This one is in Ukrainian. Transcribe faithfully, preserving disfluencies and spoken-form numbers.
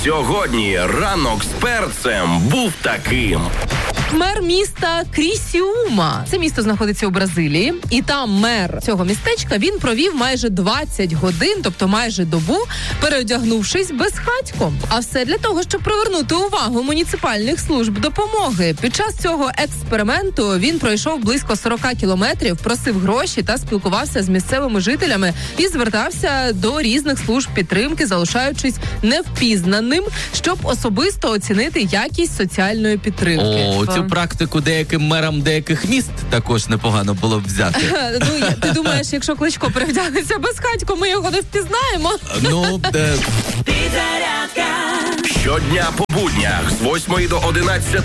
Сьогодні ранок з перцем був таким. Мер міста Крісіума. Це місто знаходиться у Бразилії. І там мер цього містечка, він провів майже двадцять годин, тобто майже добу, переодягнувшись безхатьком. А все для того, щоб привернути увагу муніципальних служб допомоги. Під час цього експерименту він пройшов близько сорок кілометрів, просив гроші та спілкувався з місцевими жителями і звертався до різних служб підтримки, залишаючись невпізнаним, щоб особисто оцінити якість соціальної підтримки. О, цю практику деяким мерам деяких міст також непогано було б взяти. Ну, ти думаєш, якщо Кличко перевдягнеться безхатько, ми його не впізнаємо? Ну, де... Щодня по буднях з восьмої до одинадцятої